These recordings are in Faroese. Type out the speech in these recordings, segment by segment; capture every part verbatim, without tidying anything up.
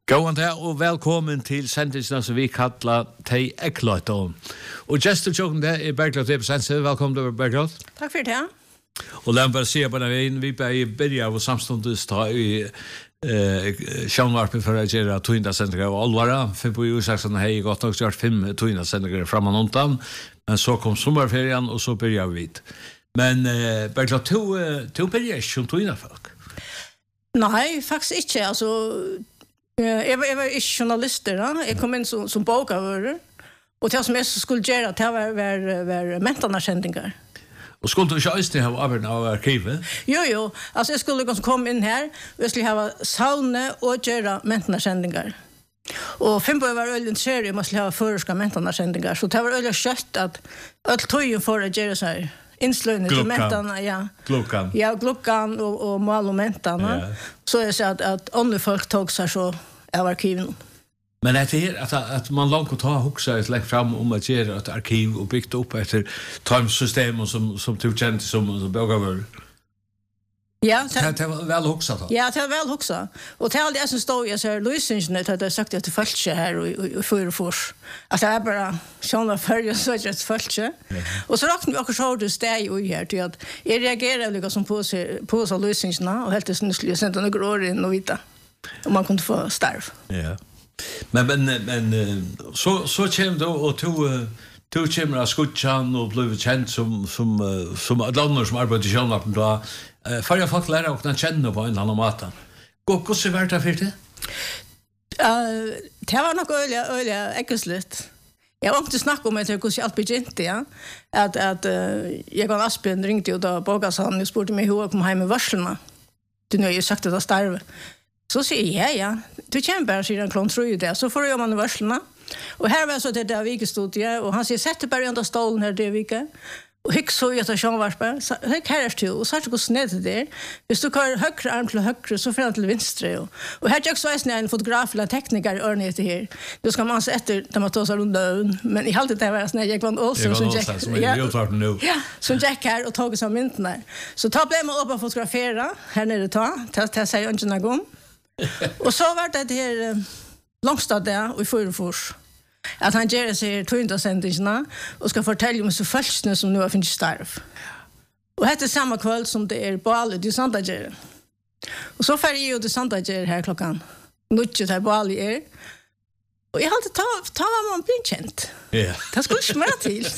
Gåan der, og velkommen til sendelsene som vi kallar Tei Ekløyton. Og gestur tjokken der er Bergljot Ebesense. Velkommen til Bergljot. Takk for det. Og la meg bare si på den veien, vi bare begynner av samståndes ta i eh, sjånvarpen for å gjøre tøyndasendringer og alvara. For på Josaksson har jeg godt nok gjort fem tøyndasendringer fram og nåntan, men så kom sommerferien, og så begynner vi vidt. Men eh, Bergljot, to, to begynner ikke som tøyndafolk? Nei, faktisk ikke. Altså, jeg var, jeg var ikke journalister, da. Jeg kom inn som, som bokavører. Og det som jeg skulle gjøre, det var, var, var mentanarsendinger. Og skulle du ikke også ha arbeid av arkivet? Jo, jo. Altså, jeg skulle komme inn her, og jeg skulle ha saune og gjøre mentanarsendinger. Og Finnbøy var øyelig interessert i om jeg skulle ha førerska mentanarsendinger, så det var øyelig kjøtt at alt tøyen for å gjøre seg innsløyne til mentana, ja. Glukkan. Ja, glukkan og, og mal og mentana. Ja. Så jeg sier at, at andre folk tog seg så av arkiven. Men det er at, at man langt å ta hoksa et lengt fram om at gjøre et arkiv og bygge opp etter tarmsystemet som, som du kjente som, som bøgavør. Ja, det, det var vel hoksa da. Ja, det var vel hoksa. Og det er det som stod i løsningene til at jeg sagt at det følte seg her i fyra fors. At det er bare sånn at før jeg så ikke et følte seg. Og så rakten vi akkurat så det steg i her til at jeg reagerer liksom på oss av løsningene og helt til snuslig og sendte noen år inn og vite om man kunne få starv. Ja. Men, men, men så, så kommer du og to... Du kommer av Skutjan og ble kjent som, som, som lander som arbeider i Kjønlappen da. Før jeg folk lærer å kjenne på en eller annen måte. Hvordan var det for det? Uh, det var nok øyelig, øyelig ekkelslitt. Jeg var ikke snakket om det hvordan jeg alt begynte, ja. At, at uh, jeg og Asbjørn ringte jo da Bågasand og spurte meg hvor jeg kom hjem i varslene. Du nå har jo sagt at det starve. Så sier jeg, ja, ja. Du kommer bare, sier han, klon tror jo det. Så får du jobbe med varslene. Og her var så det der vikestudie, og han sier, sett deg bare under stolen her det vike, og hikk så ut av sjånvarpen, hikk her er til, og så er det gått ned til det. Hvis du kører høyre arm til høyre, så får han til venstre. Og, og her er også en fotograf eller en tekniker i ørene etter her. Du skal man se etter, da man tar seg rundt døren, men i halvdelen det var sånn, jeg var en Olsen som gikk, ja, ja, som gikk her og tog seg myntene. Så ta ble man opp og fotografere, her nede ta, til å si ønskene gang. Og så var det her Långstad der, og i Fyrefors, at han gjør seg tøyndasendingene og skal fortelle om så følelsene som nå har finnet starv. Og dette er samme kveld som det er Bali til Sandager. Og så fer jeg jo til Sandager her klokken nødje der Bali er. Og jeg hadde ta, ta hva man blir kjent. Yeah. Det skulle ikke mer til.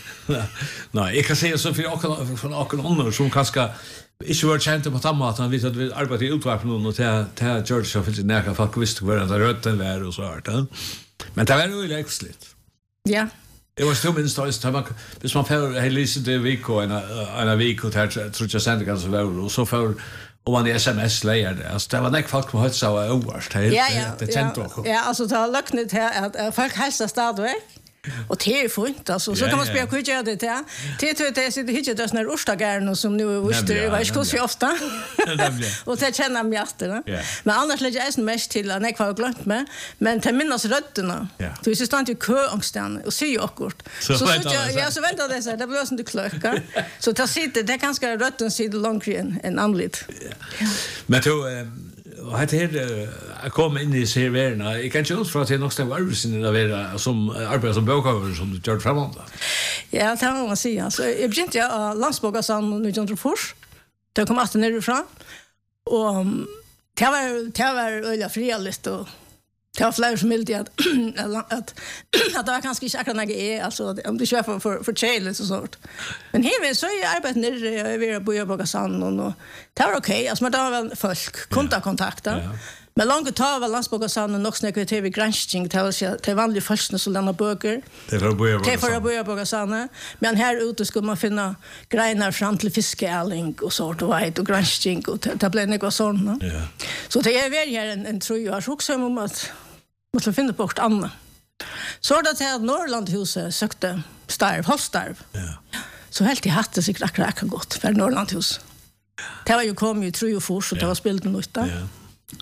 Nei, jeg kan si så for noen andre som kanskje ikke var kjent på samme måte, han visste at vi arbeidet i utvarpen og til George så finnes det nærke folk visste hva det rødden var og så hørt. Men det var jo litt ekslitt. Ja. Det var stor minst, hvis man får hele lyset til vik og en av vik og til tror jeg sendte ganske var, og så får om man i sms-leier det. Altså, det var nek folk som høyt seg av øverst. Ja, ja. Det kjente også. Ja, altså, det har løknet til at folk helst stadigvæk. Och det är fint alltså så kan man spela kul det där. Det tror det sitter hit det såna rostagärn som nu visste det var inte så ofta. Och det känner mig efter. Men annars lägger jag en mest till när jag har glömt mig, men till minnas rötterna. Du är så stant i köangsten och ser ju akkurat. Så så ja så väntar det så det blir sånt klocka. Så det sitter det ganska rötten sitter långt in en anlit. Men då och det här jag kom in i serverna. Jag kan inte ut för att det är något av arbetsinne av er som arbetar som bokavare som du gör framåt. Ja, det må man säga. Så jag begynte jag av Landsbågasand nittonhundra fors. Det kom alltid nerifrån. Och det var, det var öliga frialigt och det var flera som ville att, att, att, att det var kanske inte akkurat när jag är, alltså om du kör för, för, för tjejligt och sånt. Men här så är jag arbetat nere vid att bo på Sand och det var okej, okay. Alltså man tar väl folk, kontakontakter. Ja. Men långt tar väl Landsbågasand och nog snackar till vid granskning till till vanliga folk som lämnar böcker. Det får bo på. Det får bo på Sand. Men här ute skulle man finna grenar fram till fiskeäling och sånt och vet och granskning och det blir något sånt. Ja. Så det är väl här en en tror jag också om att måste finna bort Anna. Så det till att Norrlandhuset sökte starv, Holstarv. Ja. Så helt i hatten sig akkurat gott för Norrlandhus. Det var ju kom ju tror ju för så det var spelat något där. Ja.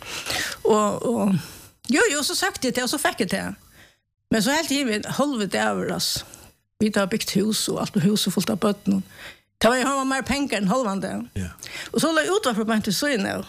Och och jo jo så sagt det och så fick det. Men så helt i vid halvet över oss. Vi har byggt hus och allt hus fullt av botten. Det var ju har mer pengar än halvande. Ja. Och så la ut varför man inte så inne.